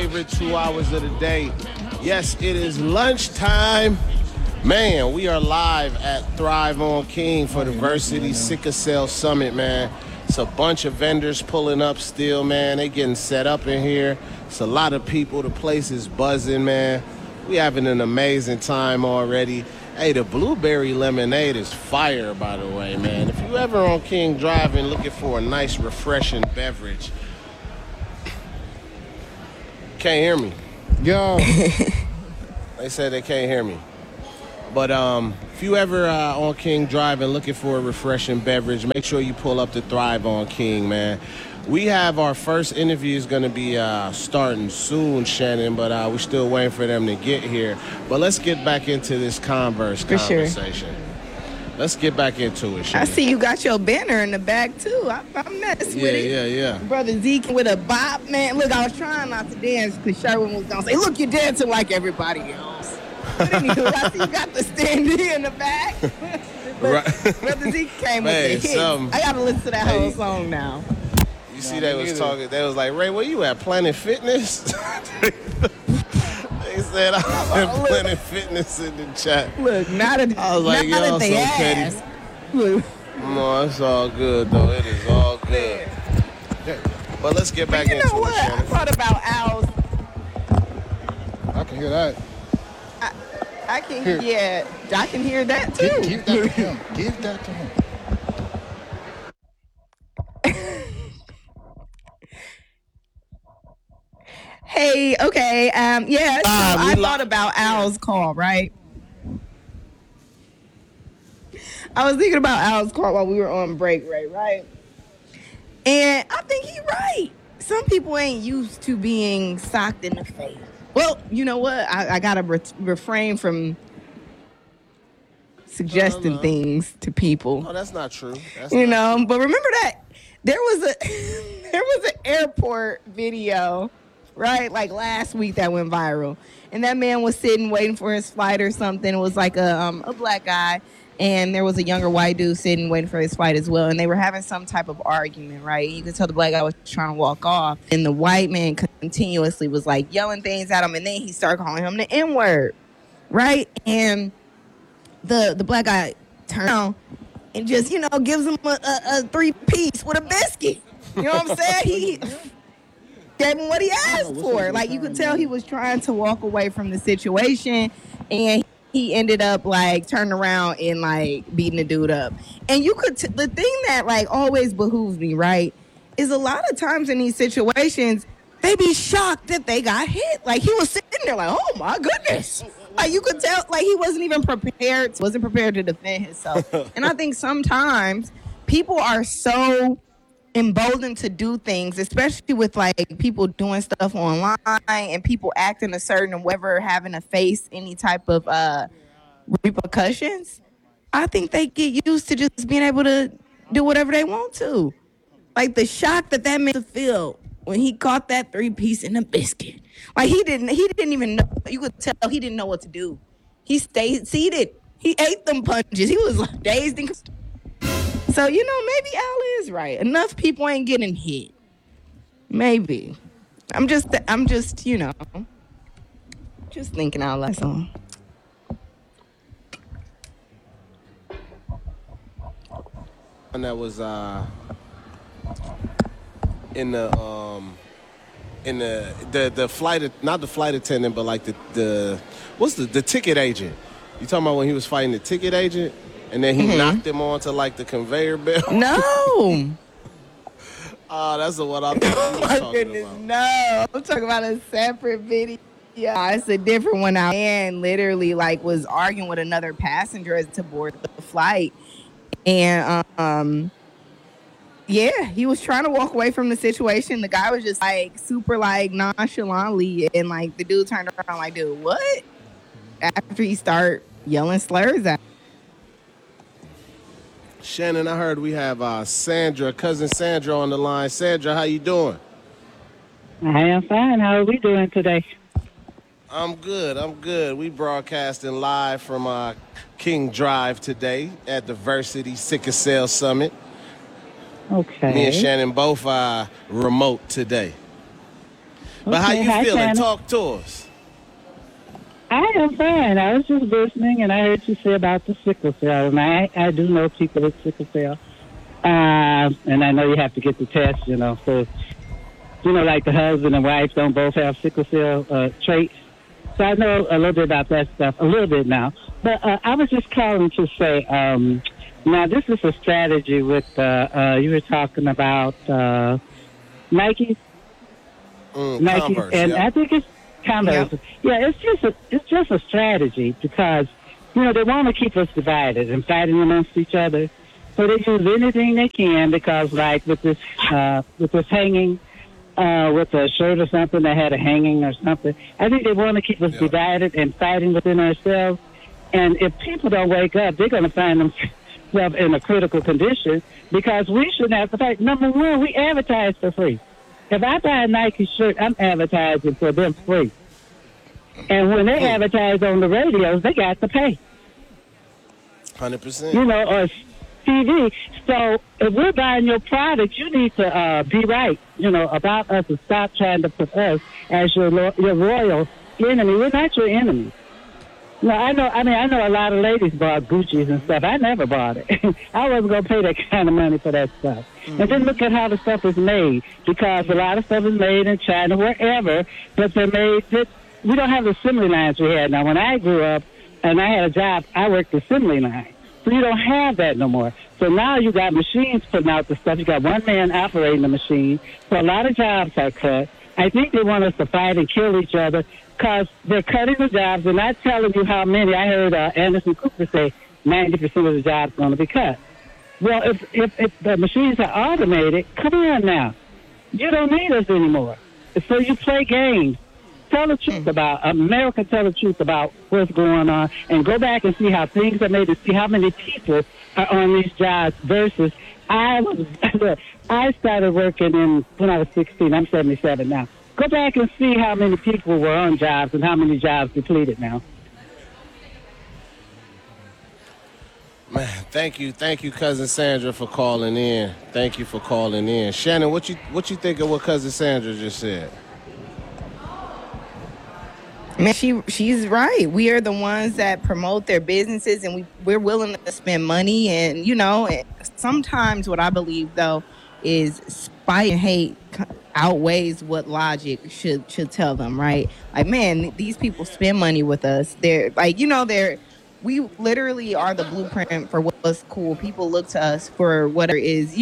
favorite 2 hours of the day. Yes, it is lunchtime. Man, we are live at Thrive on King for the Varsity Sickle Cell Summit, man. It's a bunch of vendors pulling up still, man. They getting set up in here. It's a lot of people. The place is buzzing, man. We having an amazing time already. Hey, the blueberry lemonade is fire, by the way, man. If you ever on King Drive and looking for a nice, refreshing beverage, can't hear me. Yo. They said they can't hear me. But if you ever on King Drive and looking for a refreshing beverage, make sure you pull up to Thrive on King, man. We have our first interview is going to be starting soon, Shannon, but we're still waiting for them to get here. But let's get back into this conversation. Sure. Let's get back into it, Shannon. I see you got your banner in the back, too. I'm messing with it. Yeah. Brother Zeke with a bop, man. Look, I was trying not to dance because Sherwin was going to say, look, you're dancing like everybody else. But anywho, I see you got the standee in the back. Right. Brother Zeke came with the hits. I got to listen to that whole song now. You see, they was talking. They was like, Ray, where you at? Planet Fitness? They said I'm at Planet Fitness in the chat. Look, not at I was like, y'all so petty. Look. No, it's all good though. It is all good. But let's get back into it. You know what? I thought about Al's. I can hear that. I can hear that too. Give that to him. Give that to him. Hey, okay, so I thought about Al's call, right? I was thinking about Al's call while we were on break, right? And I think he's right. Some people ain't used to being socked in the face. Well, you know what? I got to refrain from suggesting things to people. Oh, that's not true. But remember that there was an airport video, right? Like last week that went viral. And that man was sitting waiting for his flight or something. It was like a black guy. And there was a younger white dude sitting waiting for his flight as well. And they were having some type of argument, right? You could tell the black guy was trying to walk off. And the white man continuously was like yelling things at him. And then he started calling him the N-word, right? And the black guy turned around and just, gives him a 3-piece with a biscuit. You know what I'm saying? He gave him what he asked for. Like, you could tell he was trying to walk away from the situation. And he ended up like turning around and like beating the dude up. And you could the thing that like always behooves me, right, is a lot of times in these situations they be shocked that they got hit. Like he was sitting there like, oh my goodness. Like you could tell like he wasn't even prepared to defend himself. And I think sometimes people are so emboldened to do things, especially with like people doing stuff online and people acting a certain whatever, having to face any type of repercussions. I think they get used to just being able to do whatever they want to. Like the shock that man feel when he caught that 3-piece in a biscuit. Like he didn't even know. You could tell he didn't know what to do. He stayed seated. He ate them punches. He was like dazed and confused. So, maybe Al is right. Enough people ain't getting hit. Maybe. I'm just just thinking out loud. So. And that was in the flight, not the flight attendant, but like the ticket agent. You talking about when he was fighting the ticket agent? And then he knocked him onto like the conveyor belt. No. Oh, that's the one I thought you was talking about. No. I'm talking about a separate video. Yeah, it's a different one. Our man literally like was arguing with another passenger to board the flight. And he was trying to walk away from the situation. The guy was just like super like nonchalantly, and like the dude turned around like, dude, what? After he started yelling slurs at him. Shannon, I heard we have cousin Sandra on the line. Sandra, how you doing? I am fine. How are we doing today? I'm good. We broadcasting live from King Drive today at the Varsity Sickle Cell Summit. Okay. Me and Shannon both remote today. But how Okay, you hi, feeling? Shannon. Talk to us. I am fine. I was just listening, and I heard you say about the sickle cell, and I do know people with sickle cell. And I know you have to get the test, so, like the husband and wife don't both have sickle cell traits. So I know a little bit about that stuff, a little bit now. But I was just calling to say, now this is a strategy with, you were talking about Nike. Nike, Converse, and yeah. I think it's Converse. Yep. Yeah, it's just a strategy because they want to keep us divided and fighting amongst each other. So they use anything they can because, like with this hanging, with a shirt or something that had a hanging or something. I think they want to keep us divided and fighting within ourselves. And if people don't wake up, they're going to find themselves in a critical condition because we shouldn't have to fight. Number one, we advertise for free. If I buy a Nike shirt, I'm advertising for them free. And when they advertise on the radios, they got to pay. 100%. Or TV. So if we're buying your product, you need to be right, about us and stop trying to put us as your royal enemy. We're not your enemy. No, I know a lot of ladies bought Gucci's and stuff. I never bought it. I wasn't going to pay that kind of money for that stuff. Mm-hmm. And then look at how the stuff is made, because a lot of stuff is made in China, wherever, but they're made, we don't have the assembly lines we had. Now, when I grew up and I had a job, I worked the assembly line. So you don't have that no more. So now you got machines putting out the stuff. You got one man operating the machine. So a lot of jobs are cut. I think they want us to fight and kill each other because they're cutting the jobs. They're not telling you how many. I heard Anderson Cooper say 90% of the jobs are going to be cut. Well, if the machines are automated, come on now. You don't need us anymore. So you play games. Tell the truth about America. Tell the truth about what's going on, and go back and see how things are made, to see how many people are on these jobs. Versus, I started working when I was 16. I'm 77 now. Go back and see how many people were on jobs and how many jobs depleted now. Man, thank you, cousin Sandra, for calling in. Thank you for calling in. Shannon, what you think of what cousin Sandra just said? Man, she's right. We are the ones that promote their businesses, and we're willing to spend money. And sometimes what I believe though is spite and hate outweighs what logic should tell them. Right? Like, man, these people spend money with us. They're like, we literally are the blueprint for what's cool. People look to us for whatever is,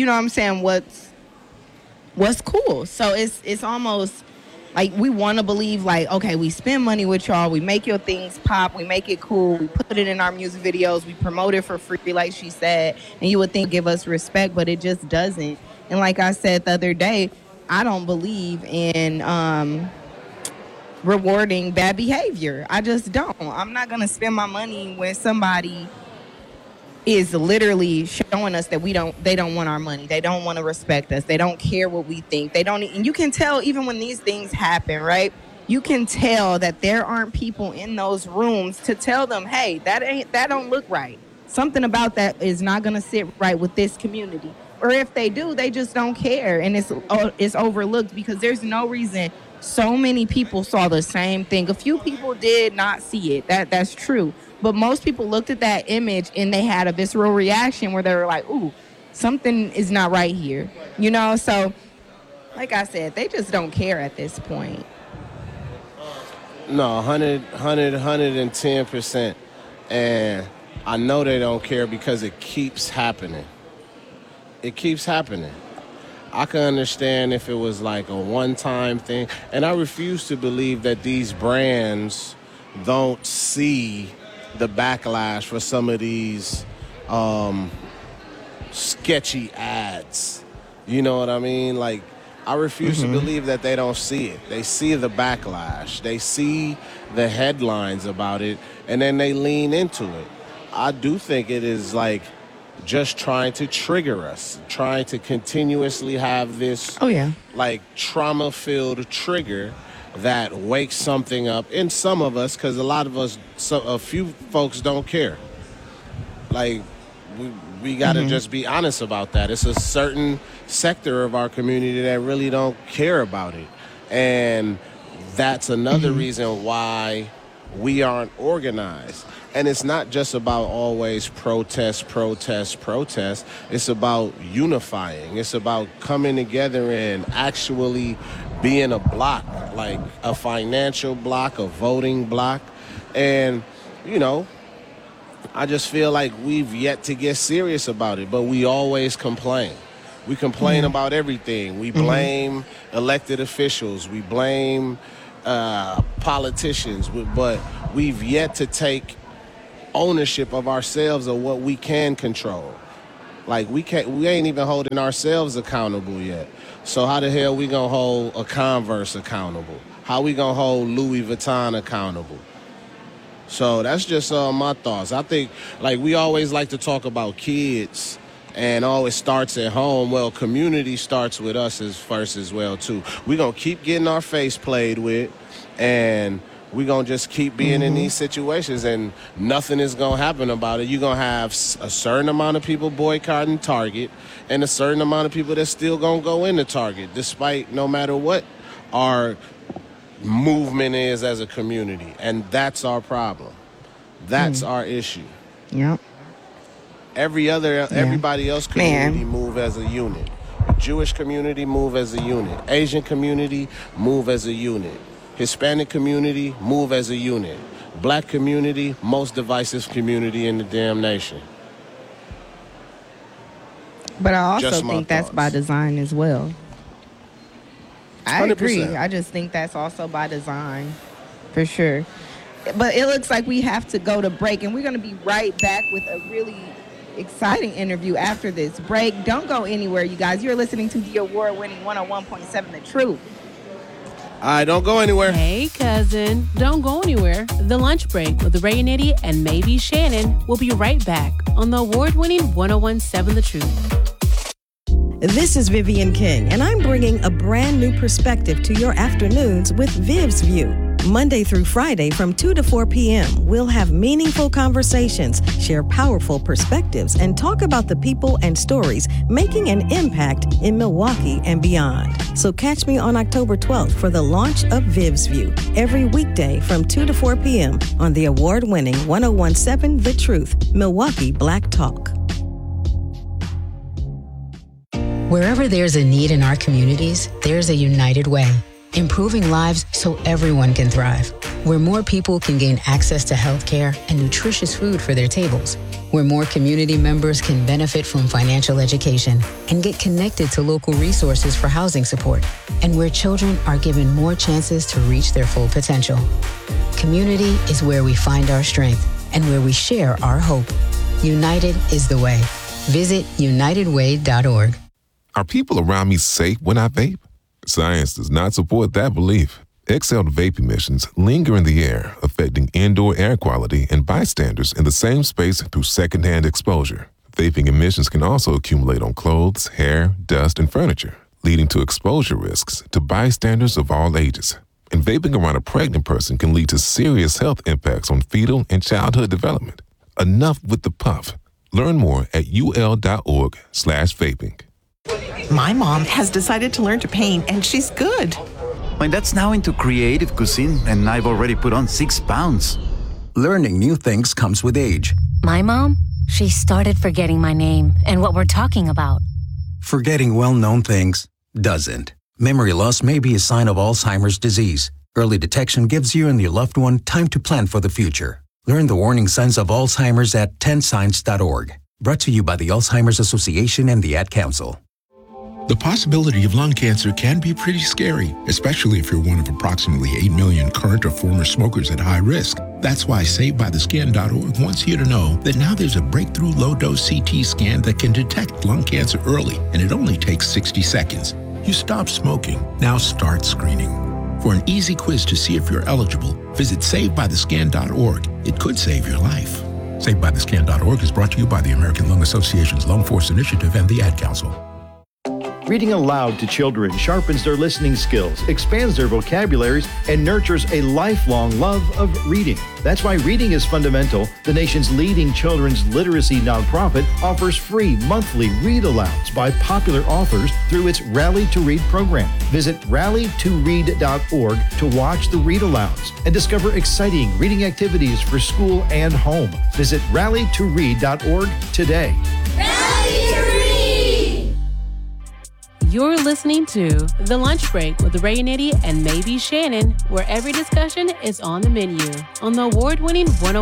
what's cool. So it's almost like we want to believe, like, okay, we spend money with y'all, we make your things pop, we make it cool, we put it in our music videos, we promote it for free, like she said, and you would think give us respect, but it just doesn't. And like I said the other day, I don't believe in rewarding bad behavior. I just don't. I'm not going to spend my money when somebody is literally showing us that they don't want our money. They don't want to respect us. They don't care what we think. And you can tell even when these things happen, right? You can tell that there aren't people in those rooms to tell them, hey, that don't look right. Something about that is not going to sit right with this community. Or if they do, they just don't care. And it's overlooked because there's no reason so many people saw the same thing. A few people did not see it. That's true. But most people looked at that image and they had a visceral reaction where they were like, ooh, something is not right here. So like I said, they just don't care at this point. No, 110%. And I know they don't care because it keeps happening. It keeps happening. I can understand if it was like a one-time thing. And I refuse to believe that these brands don't see the backlash for some of these sketchy ads. You know what I mean? Like, I refuse to believe that they don't see it. They see the backlash. They see the headlines about it, and then they lean into it. I do think it is like just trying to trigger us, trying to continuously have this like trauma-filled trigger that wakes something up in some of us, because a lot of us, a few folks don't care. Like, we got to just be honest about that. It's a certain sector of our community that really don't care about it. And that's another reason why we aren't organized. And it's not just about always protest. It's about unifying. It's about coming together and actually being a block, like a financial block, a voting block. And, you know, I just feel like we've yet to get serious about it, but we always complain. We complain about everything. We blame elected officials. We blame politicians, but we've yet to take ownership of ourselves of what we can control. Like we ain't even holding ourselves accountable yet. So how the hell we gonna hold a Converse accountable? How we gonna hold Louis Vuitton accountable? So that's just my thoughts. I think, like, we always like to talk about kids and always starts at home. Well, community starts with us first as well, too. We're going to keep getting our face played with, and we're going to just keep being in these situations, and nothing is going to happen about it. You're going to have a certain amount of people boycotting Target and a certain amount of people that's still going to go into Target, despite no matter what our movement is as a community. And that's our problem. That's our issue. Yep. Everybody else community move as a unit. Jewish community move as a unit. Asian community move as a unit. Hispanic community move as a unit. Black community, most divisive community in the damn nation. But I also Just my think that's thoughts. by design as well. I 100%. agree. I just think that's also by design, for sure. But it looks like we have to go to break, and we're going to be right back with a really exciting interview after this break. Don't go anywhere, you guys. You're listening to the award-winning 101.7 The Truth. All right, don't go anywhere. Hey, cousin. Don't go anywhere. The Lunch Break with Ray and Eddie and maybe Shannon will be right back on the award-winning 101.7 The Truth. This is Vivian King, and I'm bringing a brand new perspective to your afternoons with Viv's View. Monday through Friday from 2 to 4 p.m., we'll have meaningful conversations, share powerful perspectives, and talk about the people and stories making an impact in Milwaukee and beyond. So catch me on October 12th for the launch of Viv's View, every weekday from 2 to 4 p.m. on the award-winning 101.7 The Truth, Milwaukee Black Talk. Wherever there's a need in our communities, there's a United Way. Improving lives so everyone can thrive. Where more people can gain access to healthcare and nutritious food for their tables. Where more community members can benefit from financial education and get connected to local resources for housing support. And where children are given more chances to reach their full potential. Community is where we find our strength and where we share our hope. United is the way. Visit unitedway.org. Are people around me safe when I vape? Science does not support that belief. Exhaled vape emissions linger in the air, affecting indoor air quality and bystanders in the same space through secondhand exposure. Vaping emissions can also accumulate on clothes, hair, dust, and furniture, leading to exposure risks to bystanders of all ages. And vaping around a pregnant person can lead to serious health impacts on fetal and childhood development. Enough with the puff. Learn more at ul.org/vaping. My mom has decided to learn to paint, and she's good. My dad's now into creative cuisine, and I've already put on 6 pounds. Learning new things comes with age. My mom, she started forgetting my name and what we're talking about. Forgetting well-known things doesn't. Memory loss may be a sign of Alzheimer's disease. Early detection gives you and your loved one time to plan for the future. Learn the warning signs of Alzheimer's at 10signs.org. Brought to you by the Alzheimer's Association and the Ad Council. The possibility of lung cancer can be pretty scary, especially if you're one of approximately 8 million current or former smokers at high risk. That's why SaveByTheScan.org wants you to know that now there's a breakthrough low-dose CT scan that can detect lung cancer early, and it only takes 60 seconds. You stop smoking, now start screening. For an easy quiz to see if you're eligible, visit SaveByTheScan.org. It could save your life. SaveByTheScan.org is brought to you by the American Lung Association's Lung Force Initiative and the Ad Council. Reading aloud to children sharpens their listening skills, expands their vocabularies, and nurtures a lifelong love of reading. That's why Reading is Fundamental, the nation's leading children's literacy nonprofit, offers free monthly read-alouds by popular authors through its Rally to Read program. Visit rallytoread.org to watch the read-alouds and discover exciting reading activities for school and home. Visit rallytoread.org today. Rally to Read! You're listening to The Lunch Break with Ray and Eddie and maybe Shannon, where every discussion is on the menu on the award-winning 101.